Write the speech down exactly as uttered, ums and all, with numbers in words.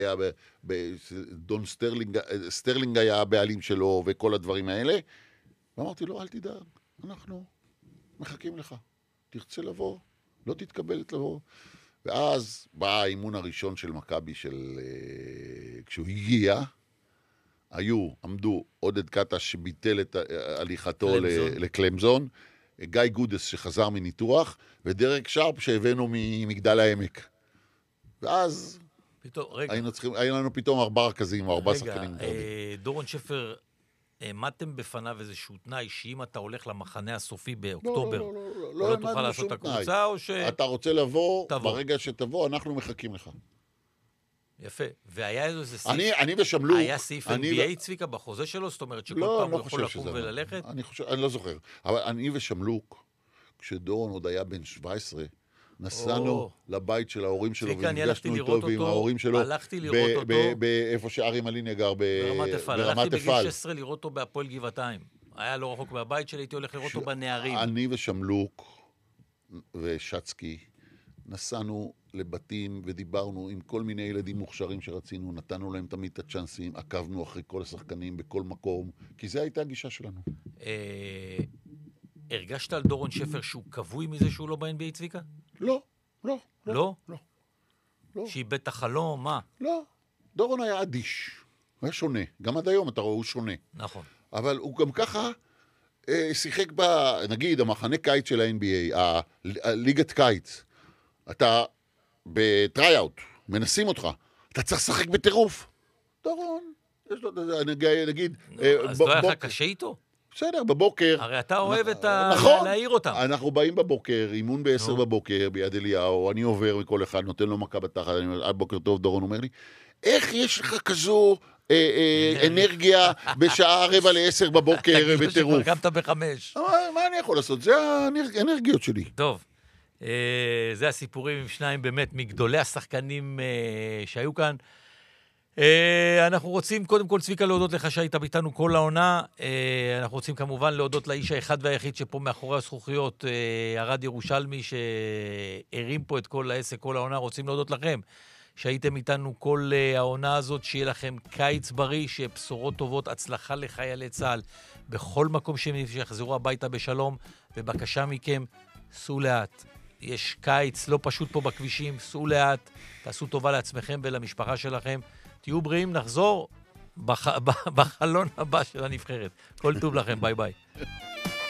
היה ב, ב, דון סטרלינג, סטרלינג היה הבעלים שלו וכל הדברים האלה. ואמרתי לו, אל תדאג, אנחנו מחכים לך. תרצה לבוא, לא תתקבל לבוא. ואז בא האימון הראשון של מכבי של... כשהוא הגיע, היו, עמדו עודד קטש שביטל את הליכתו לקלמזון, גיא גודס שחזר מניתוח, ודרק שרפ שהבאנו ממגדל העמק. ואז פתאום, רגע. היינו צריכים, היו לנו פתאום ארבעה רכזים, ארבעה שחקנים. רגע, אה, דורון שפר, העמדתם בפניו איזשהו תנאי, שאם אתה הולך למחנה הסופי באוקטובר, לא, לא, לא, לא, לא, לא תוכל לעשות את הקבוצה, תנאי. או ש... אתה רוצה לבוא, תבוא. ברגע שתבוא, אנחנו מחכים לך. יפה. והיה איזה סעיף... אני, אני ושמלוק... היה סעיף אן בי איי צביקה בחוזה שלו? זאת אומרת שכל לא, פעם לא הוא יכול לקום שזה וללכת? אני חושב, אני לא זוכר. אבל אני ושמלוק, כשדורון עוד היה בן שבע עשרה, נסענו או. לבית של ההורים שלו, צביקה, אני הלכתי ונפגשנו לראות איתו ועם אותו, ההורים שלו. הלכתי לראות אותו. באיפה שארי מליני גר, ברמת אפל. ברמת הלכתי בגיל אפל. שש עשרה לראות אותו בהפועל גבעתיים. היה לא רחוק מהבית שלי, הייתי הולך לראות אותו בנערים. אני ושמלוק ושצקי נסענו לבתים ודיברנו עם כל מיני ילדים מוכשרים שרצינו, נתנו להם תמיד את הצ'אנסים, עקבנו אחרי כל השחקנים בכל מקום, כי זו הייתה הגישה שלנו. הרגשת על דורון שפר שהוא קבוי מזה שהוא לא ב-אן בי איי, צביקה? לא, לא. לא? לא. לא. שאיבד את החלום, מה? לא. דורון היה אדיש. הוא היה שונה. גם עד היום אתה רואה, הוא שונה. נכון. אבל הוא גם ככה אה, שיחק ב... נגיד, המחנה קיץ של ה-אן בי איי, הליגת קיץ. אתה בטריי-אוט, מנסים אותך. אתה צריך לשחק בטירוף. דורון, יש לו, נגיד... אז לא היה לך קשה איתו? בסדר, בבוקר. הרי אתה אוהב את ה... נכון. להעיר אותם. אנחנו באים בבוקר, אימון בעשר בבוקר, ביד אליהו, אני עובר מכל אחד, נותן לו מכה בתחת, אני אומר, עד בוקר טוב, דורון אומר לי, איך יש לך כזו אנרגיה בשעה רבע לעשר בבוקר בטירוף? תגידו שכבר קמת בחמש. מה אני יכול לעשות? זה האנרגיות שלי. טוב. זה הסיפורים עם שניים באמת מגדולי השחקנים שהיו כאן. אנחנו רוצים קודם כל, צביקה, להודות לך שהיית איתנו כל העונה. אנחנו רוצים כמובן להודות לאיש האחד והיחיד שפה מאחורי הזכוכיות, ארד ירושלמי, שהרים פה את כל העסק, כל העונה. רוצים להודות לכם שהייתם איתנו כל העונה הזאת, שיהיה לכם קיץ בריא, שבשורות טובות, הצלחה לחיילי צה"ל בכל מקום שהם שיחזרו הביתה בשלום, ובקשה מכם, סעו לאט. יש קיץ לא פשוט פה בכבישים, סעו לאט, תעשו טובה לעצמכם ולמשפחה שלכם. תהיו בריאים, נחזור בח... בחלון הבא של הנבחרת. כל טוב לכם, ביי ביי.